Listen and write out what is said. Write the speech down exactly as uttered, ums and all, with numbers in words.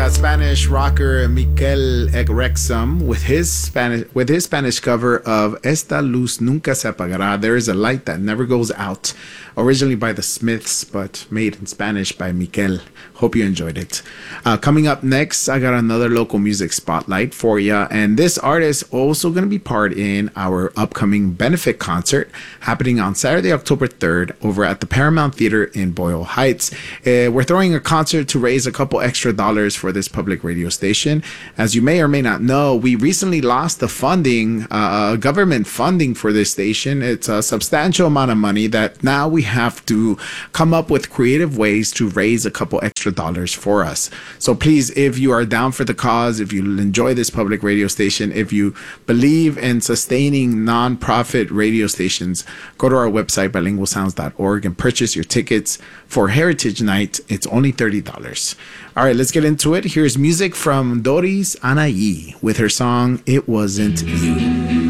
uh, Spanish rocker Mikel Egrexum with his Spanish with his Spanish cover of Esta Luz Nunca Se Apagará. There is a light that never goes out. Originally by the Smiths, but made in Spanish by Mikel. Hope you enjoyed it. Uh, coming up next, I got another local music spotlight for you, and this artist also going to be part in our upcoming benefit concert happening on Saturday, October third, over at the Paramount Theater in Boyle Heights. Uh, we're throwing a concert to raise a couple extra dollars for this public radio station. As you may or may not know, we recently lost the funding, uh, government funding for this station. It's a substantial amount of money that now we have to come up with creative ways to raise a couple extra dollars for us. So please, if you are down for the cause, if you enjoy this public radio station, if you believe in sustaining non-profit radio stations, go to our website, bilingual sounds dot org, and purchase your tickets for Heritage Night. It's only thirty dollars. All right, let's get into it. Here's music from Doris Anaí with her song, It Wasn't You.